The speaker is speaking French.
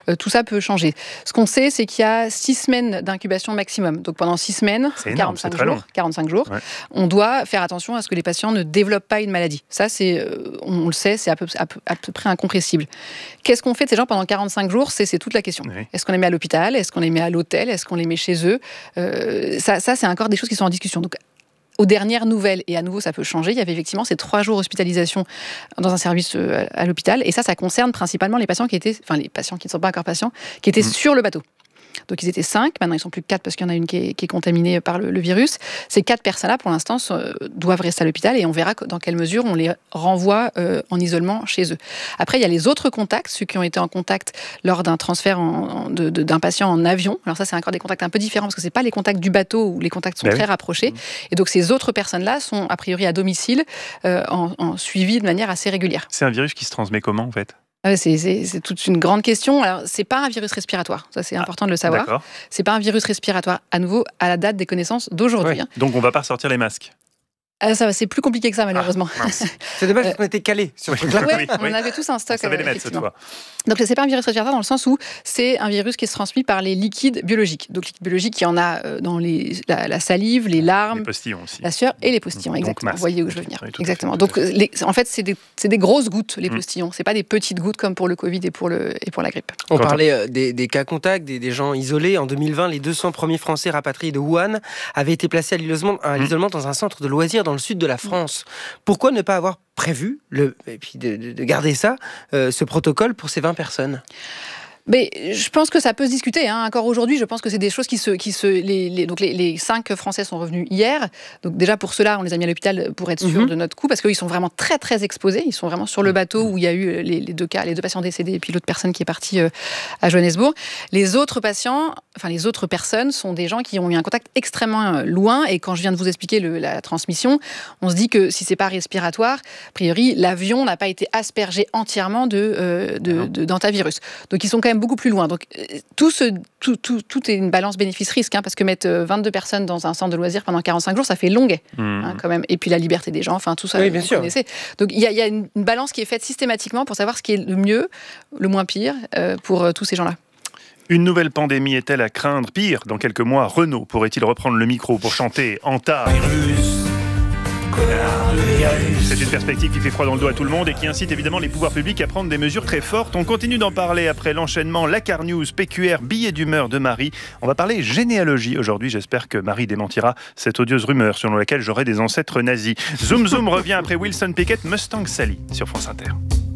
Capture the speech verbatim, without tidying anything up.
Euh, tout ça peut changer. Ce qu'on sait, c'est qu'il y a six semaines d'incubation maximum. Donc pendant six semaines, c'est énorme, quarante-cinq c'est très jours, long. quarante-cinq jours, Ouais. on doit faire attention à ce que les patients ne développent pas une maladie. Ça, c'est, euh, on le sait, c'est à peu, à, peu, à peu près incompressible. Qu'est-ce qu'on fait de ces gens pendant quarante-cinq jours ? C'est, c'est toute la question. Oui. Est-ce qu'on les met à l'hôpital ? Est-ce qu'on les met à l'hôtel ? Est-ce qu'on les met chez eux ? euh, ça, ça, c'est encore des choses qui sont en discussion. Donc, aux dernières nouvelles, et à nouveau ça peut changer, il y avait effectivement ces trois jours d'hospitalisation dans un service à l'hôpital, et ça, ça concerne principalement les patients qui étaient, enfin les patients qui ne sont pas encore patients, qui étaient mmh. sur le bateau. Donc ils étaient cinq, maintenant ils sont plus que quatre parce qu'il y en a une qui est, qui est contaminée par le, le virus. Ces quatre personnes-là, pour l'instant, sont, doivent rester à l'hôpital et on verra dans quelle mesure on les renvoie euh, en isolement chez eux. Après, il y a les autres contacts, ceux qui ont été en contact lors d'un transfert en, de, de, d'un patient en avion. Alors ça, c'est encore des contacts un peu différents parce que ce n'est pas les contacts du bateau où les contacts sont ben très oui. rapprochés. Et donc ces autres personnes-là sont a priori à domicile euh, en, en suivi de manière assez régulière. C'est un virus qui se transmet comment en fait ? C'est, c'est, c'est toute une grande question. Alors, c'est pas un virus respiratoire. Ça, c'est important de le savoir. D'accord. C'est pas un virus respiratoire, à nouveau, à la date des connaissances d'aujourd'hui. Ouais. Donc, on va pas ressortir les masques. Ah, ça, c'est plus compliqué que ça, malheureusement. Ah, c'est dommage euh, qu'on était calés sur ce truc-là. Oui, on avait tous un stock. On savait les mettre cette fois. Donc, c'est pas un virus respiratoire dans le sens où c'est un virus qui se transmet par les liquides biologiques. Donc, liquides biologiques, il y en a dans les, la, la salive, les larmes, les postillons aussi. La sueur et les postillons. Donc, exactement. Vous voyez où je veux venir. Oui, exactement. Fait, Donc, les, en fait, c'est des, c'est des grosses gouttes, les mmh. postillons. C'est pas des petites gouttes comme pour le Covid et pour, le, et pour la grippe. On Quand parlait euh, des, des cas contacts, des, des gens isolés. En deux mille vingt, les deux cents premiers Français rapatriés de Wuhan avaient été placés à l'isolement, à l'isolement mmh. dans un centre de loisirs dans le sud de la France. Pourquoi ne pas avoir prévu, le, et puis de, de, de garder ça, euh, ce protocole pour ces vingt personnes ? Mais je pense que ça peut se discuter. Hein. Encore aujourd'hui, je pense que c'est des choses qui se... Qui se les, les, donc les, les cinq Français sont revenus hier. Donc déjà, pour cela, on les a mis à l'hôpital pour être sûr mm-hmm. de notre coup, parce qu'ils sont vraiment très, très exposés. Ils sont vraiment sur le bateau où il y a eu les, les deux cas, les deux patients décédés et puis l'autre personne qui est partie euh, à Johannesburg. Les autres patients, enfin les autres personnes sont des gens qui ont eu un contact extrêmement loin. Et quand je viens de vous expliquer le, la transmission, on se dit que si c'est pas respiratoire, a priori, l'avion n'a pas été aspergé entièrement de, euh, de, de, d'antivirus. Donc ils sont quand même beaucoup plus loin. Donc, tout, ce, tout, tout, tout est une balance bénéfice-risque, hein, parce que mettre vingt-deux personnes dans un centre de loisirs pendant quarante-cinq jours, ça fait longuet, mmh. hein, quand même. Et puis la liberté des gens, enfin, tout ça, oui, vous bien sûr. connaissez. Donc, il y, y a une, une balance qui est faite systématiquement pour savoir ce qui est le mieux, le moins pire, euh, pour euh, tous ces gens-là. Une nouvelle pandémie est-elle à craindre ? Pire, dans quelques mois, Renaud pourrait-il reprendre le micro pour chanter « Anta » ? C'est une perspective qui fait froid dans le dos à tout le monde et qui incite évidemment les pouvoirs publics à prendre des mesures très fortes. On continue d'en parler après l'enchaînement Lacar News, P Q R, billet d'humeur de Marie. On va parler généalogie aujourd'hui. J'espère que Marie démentira cette odieuse rumeur selon laquelle j'aurais des ancêtres nazis. Zoom Zoom revient après Wilson Pickett, Mustang Sally sur France Inter.